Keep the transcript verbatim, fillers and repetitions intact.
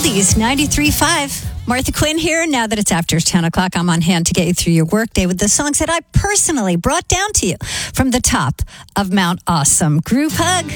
Oldies ninety-three point five. Martha Quinn here. Now that it's after ten o'clock, I'm on hand to get you through your workday with the songs that I personally brought down to you from the top of Mount Awesome. Groove Hug.